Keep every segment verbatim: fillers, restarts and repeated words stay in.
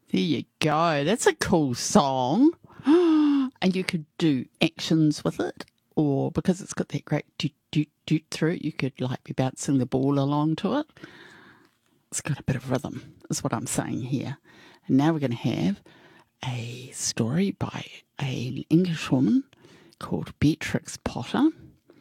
There you go. That's a cool song. And you could do actions with it, or because it's got that great doot, doot, doot through it, you could like be bouncing the ball along to it. It's got a bit of rhythm, is what I'm saying here. And now we're going to have a story by an English woman called Beatrix Potter.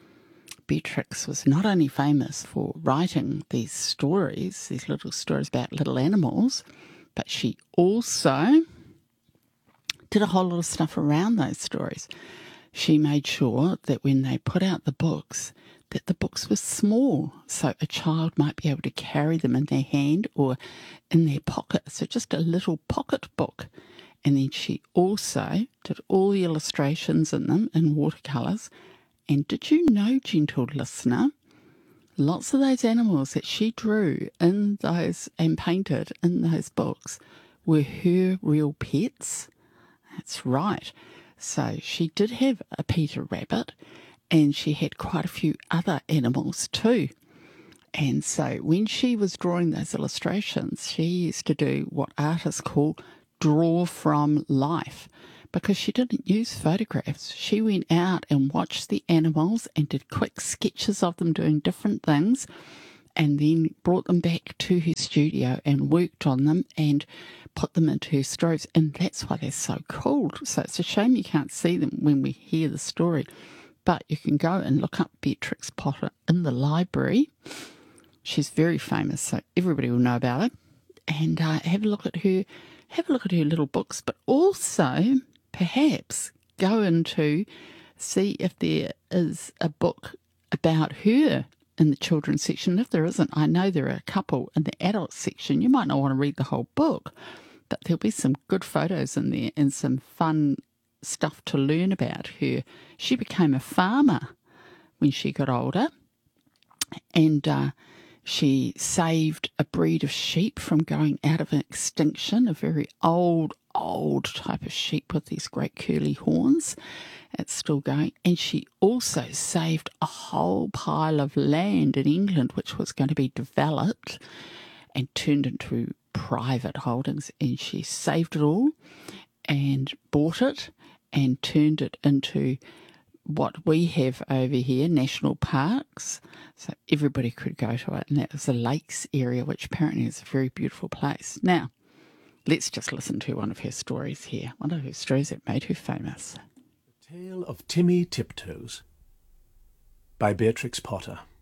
Beatrix was not only famous for writing these stories, these little stories about little animals, but she also did a whole lot of stuff around those stories. She made sure that when they put out the books, that the books were small, so a child might be able to carry them in their hand or in their pocket. So just a little pocket book. And then she also did all the illustrations in them in watercolours. And did you know, gentle listener, lots of those animals that she drew in those and painted in those books were her real pets? That's right. So she did have a Peter Rabbit, and she had quite a few other animals too. And so when she was drawing those illustrations, she used to do what artists call draw from life, because she didn't use photographs. She went out and watched the animals and did quick sketches of them doing different things, and then brought them back to her studio and worked on them and put them into her stories. And that's why they're so cool. So it's a shame you can't see them when we hear the story. But you can go and look up Beatrix Potter in the library. She's very famous, so everybody will know about it. And uh, have a look at her, have a look at her little books, but also perhaps go into see if there is a book about her in the children's section. If there isn't, I know there are a couple in the adult section. You might not want to read the whole book, but there'll be some good photos in there and some fun stuff to learn about her. She became a farmer when she got older, and uh, she saved a breed of sheep from going out of extinction, a very old, old type of sheep with these great curly horns. It's still going. And she also saved a whole pile of land in England, which was going to be developed and turned into private holdings. And she saved it all and bought it and turned it into what we have over here, national parks. So everybody could go to it. And that was the lakes area, which apparently is a very beautiful place. Now, let's just listen to one of her stories here. One of her stories that made her famous. The Tale of Timmy Tiptoes by Beatrix Potter.